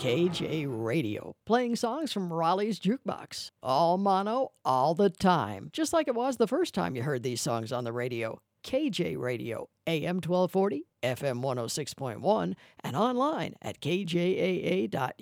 KJ Radio, playing songs from Raleigh's Jukebox. All mono, all the time, just like it was the first time you heard these songs on the radio. KJ Radio, AM 1240, FM 106.1, and online at kjaa.org.